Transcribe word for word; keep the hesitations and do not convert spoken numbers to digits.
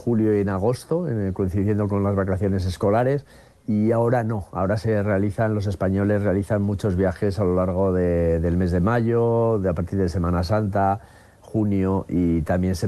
julio y en agosto, en, coincidiendo con las vacaciones escolares, y ahora no, ahora se realizan, los españoles realizan muchos viajes a lo largo de, del mes de mayo, de a partir de Semana Santa, junio y también se